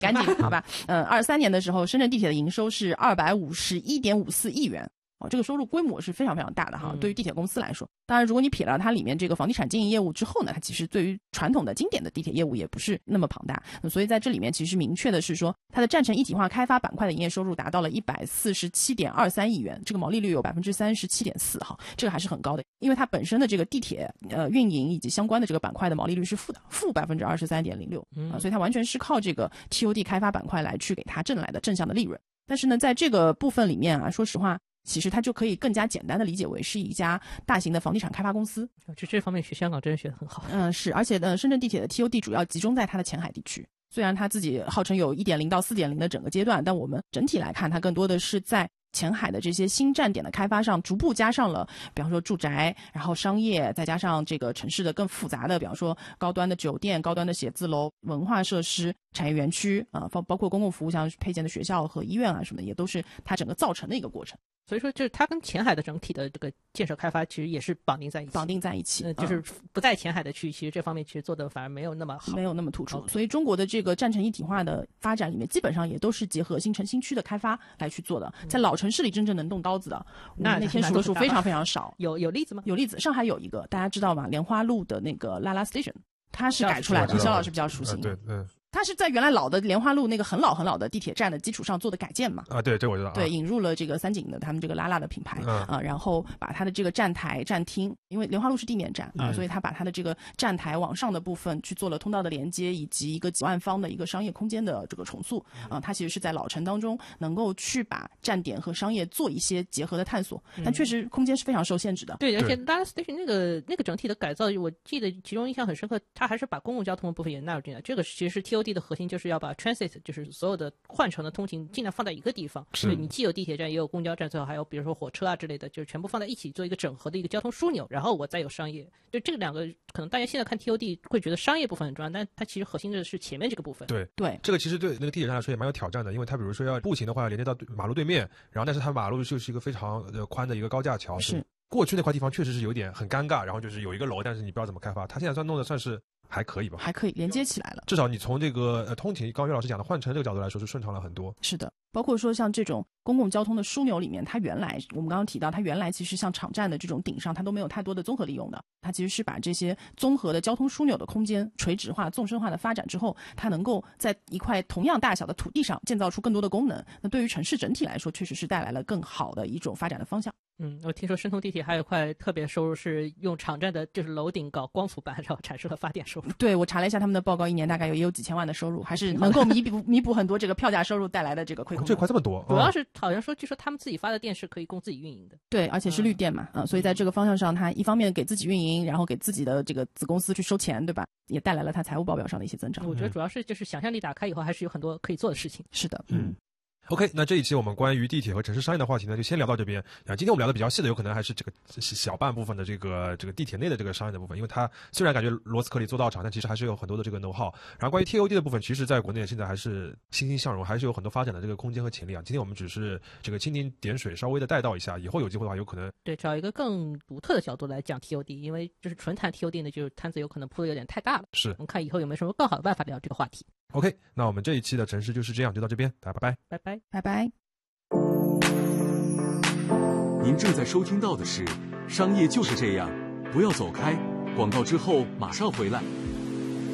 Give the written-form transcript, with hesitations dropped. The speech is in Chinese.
赶紧好吧。23年的时候，深圳地铁的营收是251.54亿元。这个收入规模是非常非常大的哈，对于地铁公司来说。当然如果你撇了它里面这个房地产经营业务之后呢，它其实对于传统的经典的地铁业务也不是那么庞大。所以在这里面其实明确的是说，它的占城一体化开发板块的营业收入达到了147.23亿元，这个毛利率有 37.4% 哈，这个还是很高的。因为它本身的这个地铁运营以及相关的这个板块的毛利率是负的，负 23.06%，所以它完全是靠这个 TOD 开发板块来去给它挣来的正向的利润。但是呢，在这个部分里面啊，说实话其实它就可以更加简单的理解为是一家大型的房地产开发公司。 这方面学香港真的学得很好。 是，而且呢，深圳地铁的 TOD 主要集中在它的前海地区。虽然它自己号称有 1.0 到 4.0 的整个阶段，但我们整体来看，它更多的是在前海的这些新站点的开发上逐步加上了比方说住宅，然后商业，再加上这个城市的更复杂的比方说高端的酒店、高端的写字楼、文化设施、产业园区包括公共服务，像配建的学校和医院啊什么的，也都是它整个造成的一个过程。 所以说就是它跟前海的整体的这个建设开发其实也是绑定在一起，就是不在前海的区域，其实这方面其实做的反而没有那么好， 没有那么突出。所以中国的这个占城一体化的发展里面，基本上也都是结合新城新区的开发来去做的。在老城市里真正能动刀子的，那天数的数非常非常少。 有例子吗？ 有例子，上海有一个大家知道吗？莲花路的那个拉拉 station， 它是改出来的，肖老师比较熟悉。 对。 它是在原来老的莲花路那个很老很老的地铁站的基础上做的改建嘛？ 对，这我知道。 对，引入了这个三井的他们这个拉拉的品牌然后把它的这个站台、站厅，因为莲花路是地面站所以它把它的这个站台往上的部分去做了通道的连接，以及一个几万方的一个商业空间的这个重塑它其实是在老城当中能够去把站点和商业做一些结合的探索，但确实空间是非常受限制的。 对，而且拉拉 station 那个整体的改造，我记得其中印象很深刻，它还是把公共交通的部分也纳入进来。这个其实是 TOD 的核心，就是要把 transit 就是所有的换乘的通勤尽量放在一个地方，是你既有地铁站也有公交站，最后还有比如说火车啊之类的，就是全部放在一起做一个整合的一个交通枢纽，然后我再有商业。就这两个可能大家现在看 TOD 会觉得商业部分很重要，但它其实核心的是前面这个部分。 对，这个其实对那个地铁站来说也蛮有挑战的，因为它比如说要步行的话要连接到马路对面，然后但是它马路就是一个非常宽的一个高架桥，是过去那块地方确实是有点很尴尬，然后就是有一个楼，但是你不知道怎么开发，它现在弄的算是还可以吧， 还可以连接起来了。 至少你从这个通勤，刚刚岳老师讲的换乘这个角度来说是顺畅了很多。 是的，包括说像这种公共交通的枢纽里面，它原来我们刚刚提到，它原来其实像场站的这种顶上，它都没有太多的综合利用的。它其实是把这些综合的交通枢纽的空间垂直化、纵深化的发展之后，它能够在一块同样大小的土地上建造出更多的功能。那对于城市整体来说，确实是带来了更好的一种发展的方向。 我听说申通地铁还有一块特别收入是用场站的就是楼顶搞光伏板，然后产生了发电收入。 对，我查了一下他们的报告，一年大概也有几千万的收入，还是能够弥补很多这个票价收入带来的这个亏空。 这块这么多， 主要是好像说据说他们自己发的电是可以供自己运营的。 对，而且是绿电嘛所以在这个方向上，它一方面给自己运营，然后给自己的这个子公司去收钱，对吧？也带来了它财务报表上的一些增长。 我觉得主要是就是想象力打开以后，还是有很多可以做的事情。 是的 OK， 那这一期我们关于地铁和城市商业的话题呢，就先聊到这边。今天我们聊的比较细的，有可能还是这个小半部分的这个地铁内的这个商业的部分，因为它虽然感觉螺丝壳里做道场，但其实还是有很多的这个 know how。然后关于 TOD 的部分，其实在国内现在还是欣欣向荣，还是有很多发展的这个空间和潜力啊。今天我们只是这个蜻蜓点水，稍微的带到一下，以后有机会的话，有可能对找一个更独特的角度来讲 TOD， 因为就是纯谈 TOD 呢，就是摊子有可能铺的有点太大了。 是， 我们看以后有没有什么更好的办法聊这个话题。 OK， 那我们这一期的城市就是这样，就到这边，大家拜拜， 拜拜， 拜拜。 您正在收听到的是《商业就是这样》，不要走开，广告之后马上回来。